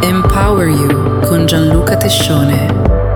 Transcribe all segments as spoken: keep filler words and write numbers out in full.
Empower You con Gianluca Tescione.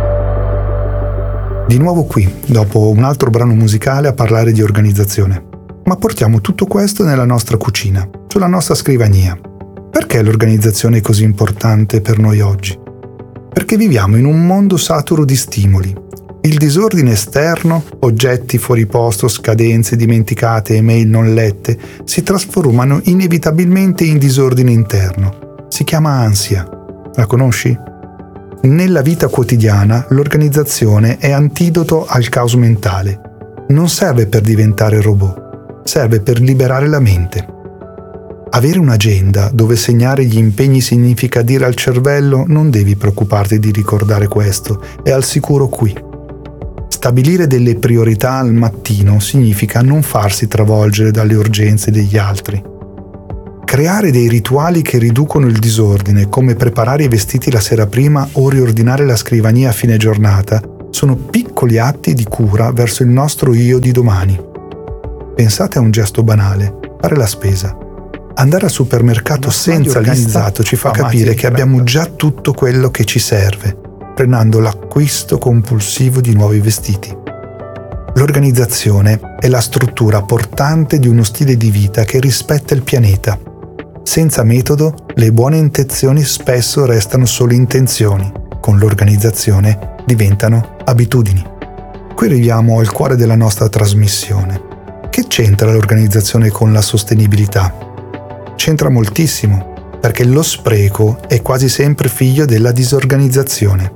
Di nuovo qui, dopo un altro brano musicale, a parlare di organizzazione. Ma portiamo tutto questo nella nostra cucina, sulla nostra scrivania. Perché l'organizzazione è così importante per noi oggi? Perché viviamo in un mondo saturo di stimoli. Il disordine esterno, oggetti fuori posto, scadenze dimenticate, email non lette, si trasformano inevitabilmente in disordine interno. Si chiama ansia. La conosci? Nella vita quotidiana l'organizzazione è antidoto al caos mentale. Non serve per diventare robot, serve per liberare la mente. Avere un'agenda dove segnare gli impegni significa dire al cervello: non devi preoccuparti di ricordare questo, è al sicuro qui. Stabilire delle priorità al mattino significa non farsi travolgere dalle urgenze degli altri. Creare dei rituali che riducono il disordine, come preparare i vestiti la sera prima o riordinare la scrivania a fine giornata, sono piccoli atti di cura verso il nostro io di domani. Pensate a un gesto banale: fare la spesa. Andare al supermercato senza organizzato ci fa capire che abbiamo già tutto quello che ci serve, frenando l'acquisto compulsivo di nuovi vestiti. L'organizzazione è la struttura portante di uno stile di vita che rispetta il pianeta. Senza metodo, le buone intenzioni spesso restano solo intenzioni. Con l'organizzazione diventano abitudini. Qui arriviamo al cuore della nostra trasmissione. Che c'entra l'organizzazione con la sostenibilità? C'entra moltissimo, perché lo spreco è quasi sempre figlio della disorganizzazione.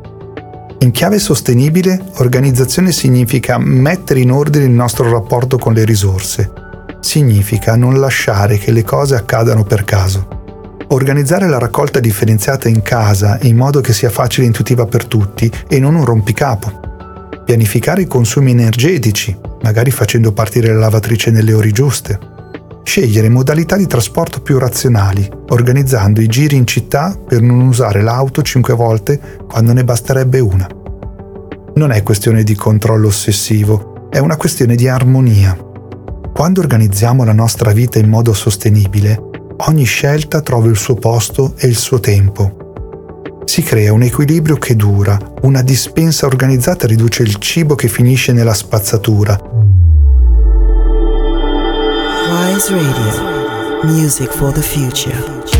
In chiave sostenibile, organizzazione significa mettere in ordine il nostro rapporto con le risorse. Significa non lasciare che le cose accadano per caso. Organizzare la raccolta differenziata in casa in modo che sia facile e intuitiva per tutti e non un rompicapo. Pianificare i consumi energetici, magari facendo partire la lavatrice nelle ore giuste. Scegliere modalità di trasporto più razionali, organizzando i giri in città per non usare l'auto cinque volte quando ne basterebbe una. Non è questione di controllo ossessivo, è una questione di armonia. Quando organizziamo la nostra vita in modo sostenibile, ogni scelta trova il suo posto e il suo tempo. Si crea un equilibrio che dura, una dispensa organizzata riduce il cibo che finisce nella spazzatura. Wise Radio, music for the future.